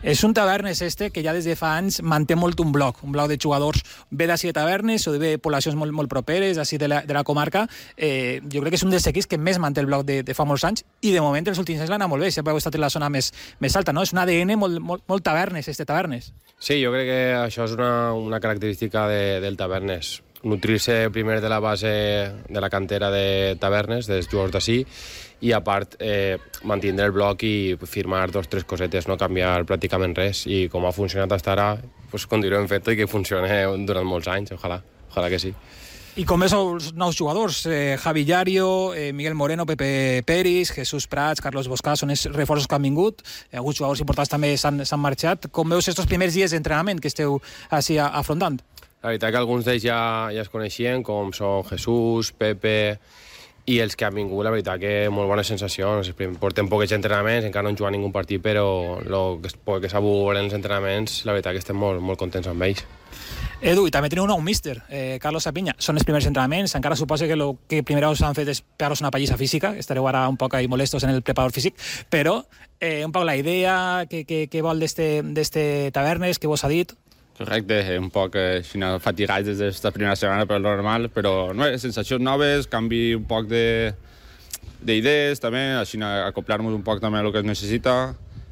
És un Tavernes que ja des de fa anys manté molt un bloc de jugadors ve d'ací de Tavernes o de poblacions molt properes, d'ací de la comarca. Jo crec que és un dels equips que més manté el bloc de fa molts anys i de moment els últims anys l'ha anat molt bé, sempre heu estat en la zona més alta, no? És un ADN molt Tavernes, Tavernes. Sí, jo crec que això és una característica del Tavernes. Nutrir-se primer de la base de la cantera de Tavernes, dels jugadors d'ací, i a part mantindre el bloc i firmar 2 o 3 cosetes, no canviar pràcticament res, i com ha funcionat fins ara, pues continuem fent-ho i que funcioni durant molts anys, ojalà que sí. I com veus els nous jugadors? Javi Llario, Miguel Moreno, Pepe Peris, Jesús Prats, Carlos Boscà, són els reforços que han vingut. Alguns jugadors importants també s'han marxat. Com veus aquests primers dies d'entrenament que esteu així afrontant? La veritat que alguns d'ells ja es coneixien, com són Jesús, Pepe, i els que han vingut, la veritat que molt bones sensacions. Portem pocs entrenaments, encara no han jugat ningú partit, però el que s'ha veure en els entrenaments, la veritat que estem molt contents amb ells. Edu, i també teniu un nou míster, Carlos Sapinya. Són els primers entrenaments, encara suposo que el que primer us han fet és pegar-vos una pallissa física, estareu ara un poc ahí molestos en el preparador físic, però un poc la idea que vol d'este Tavernes, que vos ha dit. Correcte, un poc fatigats des d'aquesta primera setmana, però normal, però sensacions noves, canvi un poc d'idees, també, així acoplar-nos un poc també a el que es necessita,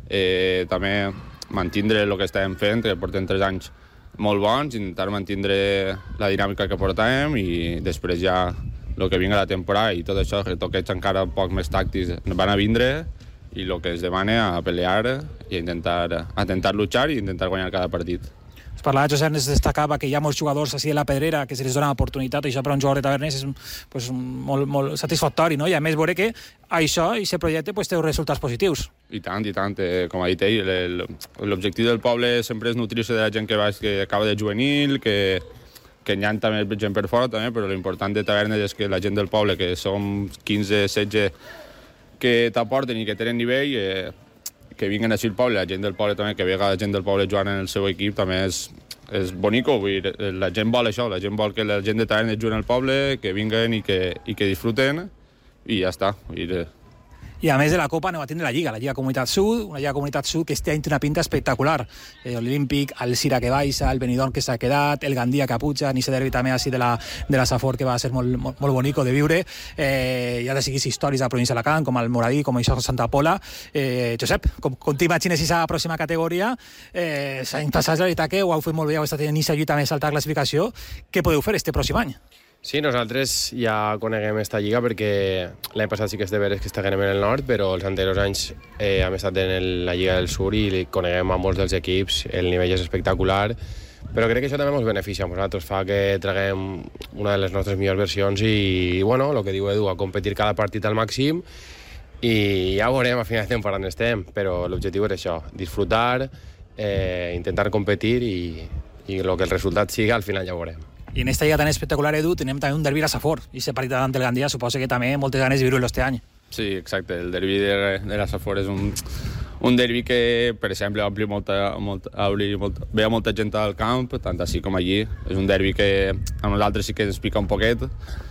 també mantindre el que estàvem fent, que portem 3 anys molt bons, intentar mantindre la dinàmica que portàvem i després ja el que vingui a la temporada i tot això, que toquets encara un poc més tàctics van a vindre i el que es demana a pelear i a intentar luchar i intentar guanyar cada partit. Parlava Josep, es destacava que hi ha molts jugadors així de la pedrera que se les dona oportunitat, i això per a un jugador de Tavernes és molt satisfactori, no? I a més veure que això i aquest projecte té resultats positius. I tant, com ha dit ell, l'objectiu del poble sempre és nutrir-se de la gent que acaba de juvenil, que hi ha també gent per fora, també, però l'important de Tavernes és que la gent del poble, que som 15, 16, que t'aporten i que tenen nivell, que vinguen així al poble, la gent del poble també, que vega la gent del poble jugant en el seu equip, també és bonico, vull dir, la gent vol això, la gent vol que la gent de Tavernes juguen al poble, que vinguen i que disfruten, i ja està. I a més de la Copa anem a tindre la Lliga Comunitat Sud, una Lliga Comunitat Sud que té una pinta espectacular. L'Olímpic, el Sira que baixa, el Benidorm que s'ha quedat, el Gandia que puja, ni se derbi també així de la Safor, que va ser molt bonico de viure. Ja de siguis històries a la província d'Alacant, com el Moradí, com això Santa Pola. Josep, com t'imagines aquesta pròxima categoria? L'any passat, la veritat que ho heu fet molt bé, heu estat en aquesta lluita més alta de classificació. Què podeu fer este pròxim any? Sí, nosaltres ja coneguem esta lliga perquè l'any passat sí que és de veres que estàvem en el nord, però els anteriors anys hem estat en la Lliga del Sur i coneguem a molts dels equips, el nivell és espectacular, però crec que això també ens beneficia a nosaltres, fa que traguem una de les nostres millors versions i, bueno, el que diu Edu, a competir cada partit al màxim i ja veurem a final de temporada on estem, però l'objectiu és això, disfrutar, intentar competir i el que el resultat siga al final ja veurem. I en esta lliga tan espectacular, Edu, tenim també un derbi a la Safor, i aquest partit davant del Gandia suposa que també moltes ganes de viure-lo este any. Sí, exacte, el derbi de la Safor és un derbi que, per exemple, veia molta gent al camp, tant així com allí. És un derbi que a nosaltres sí que ens pica un poquet,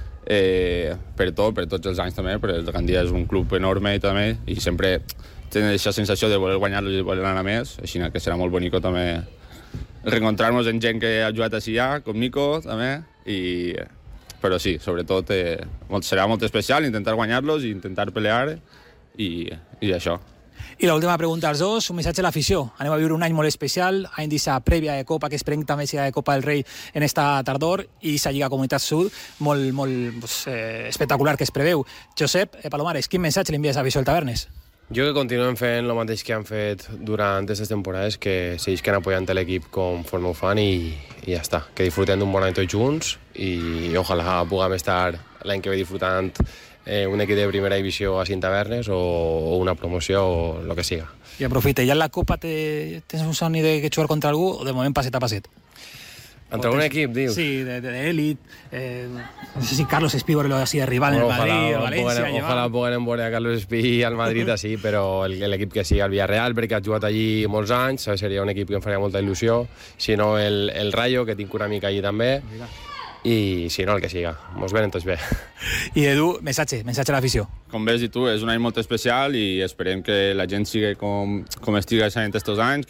per tots els anys també, perquè el Gandia és un club enorme també, i sempre tenen aquesta sensació de voler guanyar-lo i de voler anar més, així que serà molt bonico també reencontrar-nos amb gent que ha jugat així ja, com Nico, també, però sí, sobretot serà molt especial intentar guanyar-los i intentar pelear i això. I l'última pregunta als dos, un missatge a l'afició. Anem a viure un any molt especial, any d'aquesta prèvia de Copa, que esperem també sigui de Copa del Rei en esta tardor, i aquesta Lliga Comunitat Sud molt espectacular que es preveu. Josep Palomares, quin missatge li envies a l'afició del Tavernes? Jo que continuem fent el mateix que han fet durant aquestes temporades, que seguisquen apoyant l'equip conforme ho fan i ja està. Que disfrutem d'un bon any tots junts i ojalà puguem estar l'any que ve disfrutant un equip de primera divisió a Tavernes o una promoció o el que siga. I aprofita, ja en la Copa tens un somni de jugar contra algú o de moment passet a passet? Entre un equip, dius? Sí, d'elit. No sé si Carlos Espí veure-lo així de rival en el Madrid, o València. Ojalà puguem veure a Carlos Espí al Madrid així, però l'equip que sigui al Villarreal, perquè ha jugat allí molts anys, seria un equip que em faria molta il·lusió. Si no, el Rayo, que tinc una mica allí també. I si no, el que siga. Mos venen tots bé. I Edu, missatge a l'afició. Com veus i tu, és un any molt especial i esperem que la gent sigui com estigui sent aquests anys,